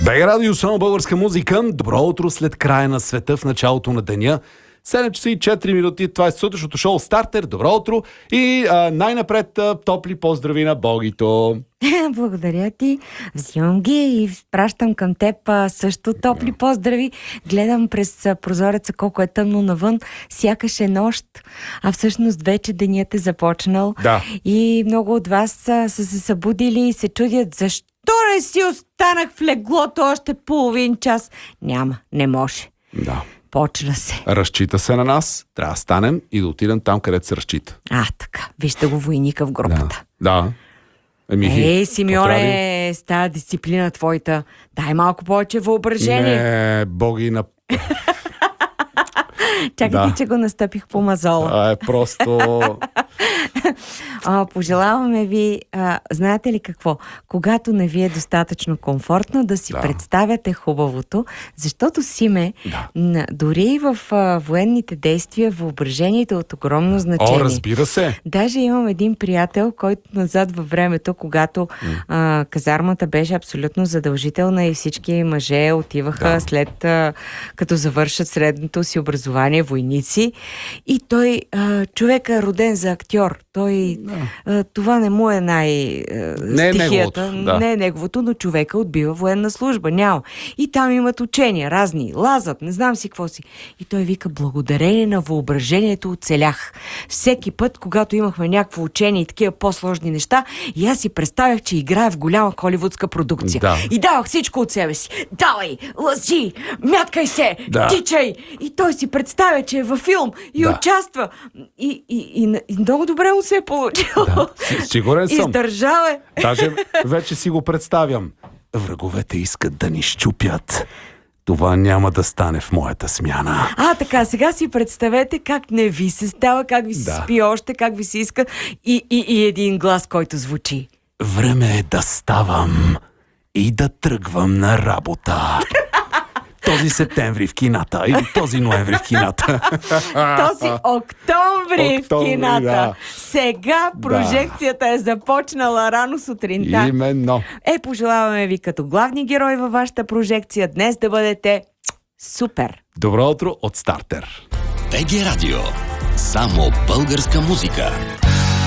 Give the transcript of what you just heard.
БГ Радио, само българска музика. Добро утро след края на света в началото на деня. 7 часа и 4 минути. Това е сутрешното шоу Стартер. Добро утро. И най-напред топли поздрави на Богито. Благодаря ти. Взимам ги и пращам към теб също топли поздрави. Гледам през прозореца колко е тъмно навън. Сякаш е нощ, а всъщност вече денят е започнал. Да. И много от вас са се събудили и се чудят защо не си останах в леглото още половин час. Няма, не може. Да. Почна се. Разчита се на нас. Трябва да станем и да отидем там, където се разчита. Така. Вижте го войника в групата. Да. Симеоне, с тази дисциплина твоята, дай малко повече въображение. Не, Боги на... Чакайте, че го настъпих по мазола. Просто... Пожелаваме ви, знаете ли какво? Когато не ви е достатъчно комфортно, да си представяте хубавото, защото Симе, дори и в военните действия, въображението е от огромно значение. Разбира се. Даже имам един приятел, който назад във времето, когато казармата беше абсолютно задължителна и всички мъже отиваха след като завършат средното си образование, войници, и той, човек е роден за актьор. Той, това не му е стихията, не е неговото, но човека отбива военна служба, няма. И там имат учения, разни, лазат, не знам си какво си. И той вика, благодарение на въображението оцелях. Всеки път, когато имахме някакво учение и такива по-сложни неща, и аз си представях, че играя в голяма холивудска продукция. И давах всичко от себе си. Давай, лъжи, мяткай се, тичай. И той си представя, че е във филм и участва. И много добре му се е получило. Сигурен съм. Издържал е. Даже вече си го представям. Враговете искат да ни щупят. Това няма да стане в моята смяна. Така, сега си представете как не ви се става, как ви се спи още, как ви се иска и един глас, който звучи. Време е да ставам и да тръгвам на работа. Този септември в кината или този ноември в кината. Този октомври в кината. Сега прожекцията е започнала рано сутринта. Именно. Пожелаваме ви като главни герои във вашата прожекция днес да бъдете супер. Добро утро от Стартер. БГ Радио. Само българска музика.